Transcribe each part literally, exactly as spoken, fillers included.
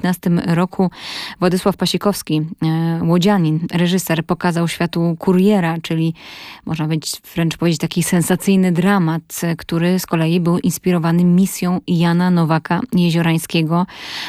piętnastym roku Władysław Pasikowski, łodzianin, reżyser, pokazał światu Kuriera, czyli można wręcz powiedzieć taki sensacyjny dramat, który z kolei był inspirowany misją Jana Nowaka Jeziorańskiego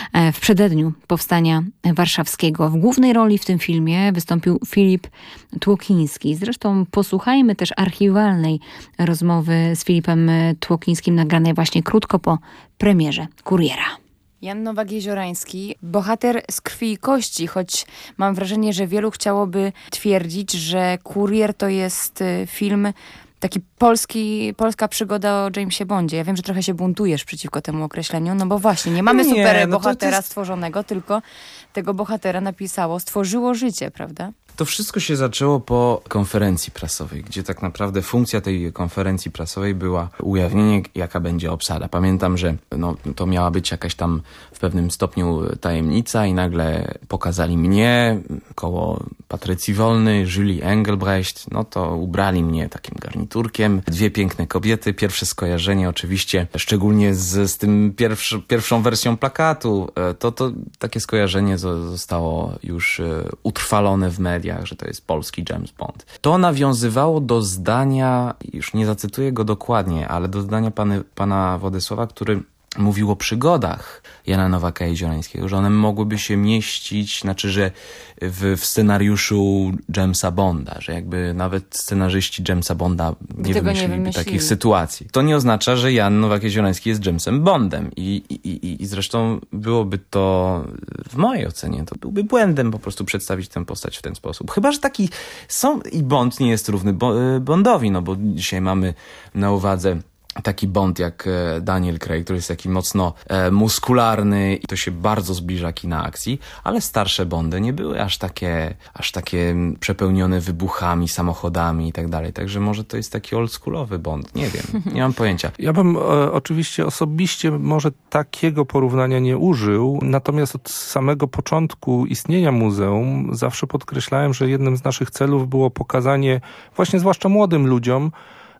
w przededniu powstania warszawskiego. W głównej roli w tym filmie wystąpił Filip Tłokiński. Zresztą posłuchajmy też archiwalnej rozmowy z Filipem Tłokińskim, nagranej właśnie krótko po premierze Kuriera. Jan Nowak-Jeziorański, bohater z krwi i kości, choć mam wrażenie, że wielu chciałoby twierdzić, że Kurier to jest film taki polski, polska przygoda o Jamesie Bondzie. Ja wiem, że trochę się buntujesz przeciwko temu określeniu, no bo właśnie, nie mamy nie, super no bohatera jest... stworzonego, tylko tego bohatera napisało, stworzyło życie, prawda? To wszystko się zaczęło po konferencji prasowej, gdzie tak naprawdę funkcja tej konferencji prasowej była ujawnienie, jaka będzie obsada. Pamiętam, że no, to miała być jakaś tam w pewnym stopniu tajemnica i nagle pokazali mnie koło Patrycji Wolny, Julie Engelbrecht, no to ubrali mnie takim garniturkiem. Dwie piękne kobiety. Pierwsze skojarzenie oczywiście, szczególnie z, z tym pierwszy, pierwszą wersją plakatu, to, to takie skojarzenie zostało już utrwalone w mediach, że to jest polski James Bond. To nawiązywało do zdania, już nie zacytuję go dokładnie, ale do zdania pany, pana Władysława, który mówił o przygodach Jana Nowaka Jeziorańskiego, że one mogłyby się mieścić, znaczy, że w, w scenariuszu Jamesa Bonda, że jakby nawet scenarzyści Jamesa Bonda nie wymyśliliby nie takich sytuacji. To nie oznacza, że Jan Nowak Jeziorański jest Jamesem Bondem i, i, i, i zresztą byłoby to, w mojej ocenie, to byłby błędem po prostu przedstawić tę postać w ten sposób. Chyba że taki są i Bond nie jest równy Bondowi, no bo dzisiaj mamy na uwadze taki Bond jak Daniel Craig, który jest taki mocno e, muskularny i to się bardzo zbliża kina akcji, ale starsze Bondy nie były aż takie, aż takie przepełnione wybuchami, samochodami i tak dalej. Także może to jest taki oldschoolowy Bond. Nie wiem, nie mam pojęcia. Ja bym e, oczywiście osobiście może takiego porównania nie użył, natomiast od samego początku istnienia muzeum zawsze podkreślałem, że jednym z naszych celów było pokazanie właśnie zwłaszcza młodym ludziom,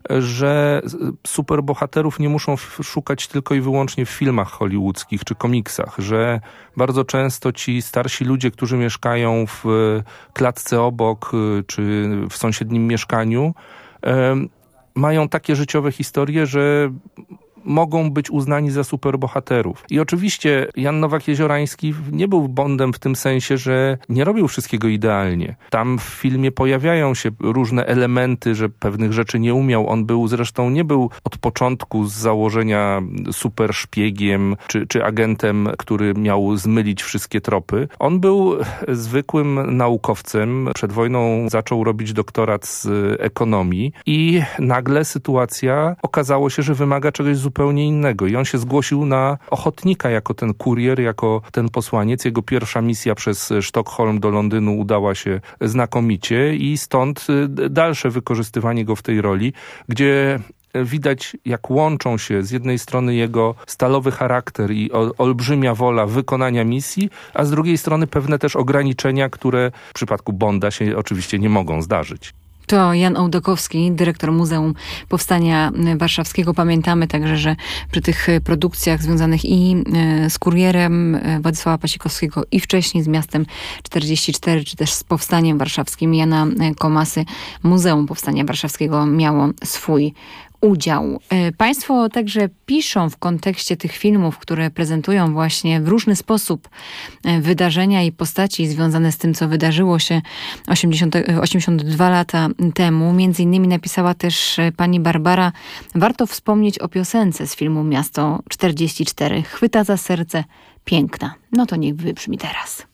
że superbohaterów nie muszą szukać tylko i wyłącznie w filmach hollywoodzkich czy komiksach, że bardzo często ci starsi ludzie, którzy mieszkają w klatce obok czy w sąsiednim mieszkaniu, mają takie życiowe historie, że mogą być uznani za superbohaterów. I oczywiście Jan Nowak-Jeziorański nie był Bondem w tym sensie, że nie robił wszystkiego idealnie. Tam w filmie pojawiają się różne elementy, że pewnych rzeczy nie umiał. On był zresztą, nie był od początku z założenia super szpiegiem czy, czy agentem, który miał zmylić wszystkie tropy. On był zwykłym naukowcem. Przed wojną zaczął robić doktorat z ekonomii i nagle sytuacja okazało się, że wymaga czegoś zupełnie zupełnie innego. I on się zgłosił na ochotnika jako ten kurier, jako ten posłaniec. Jego pierwsza misja przez Sztokholm do Londynu udała się znakomicie i stąd dalsze wykorzystywanie go w tej roli, gdzie widać, jak łączą się z jednej strony jego stalowy charakter i olbrzymia wola wykonania misji, a z drugiej strony pewne też ograniczenia, które w przypadku Bonda się oczywiście nie mogą zdarzyć. To Jan Ołdakowski, dyrektor Muzeum Powstania Warszawskiego. Pamiętamy także, że przy tych produkcjach związanych i z Kurierem Władysława Pasikowskiego i wcześniej z Miastem czterdzieści cztery, czy też z Powstaniem Warszawskim Jana Komasy, Muzeum Powstania Warszawskiego miało swój udział. Państwo także piszą w kontekście tych filmów, które prezentują właśnie w różny sposób wydarzenia i postaci związane z tym, co wydarzyło się osiemdziesiąt dwa lata temu. Między innymi napisała też pani Barbara: warto wspomnieć o piosence z filmu Miasto czterdzieści cztery. Chwyta za serce, piękna. No to niech wybrzmi teraz.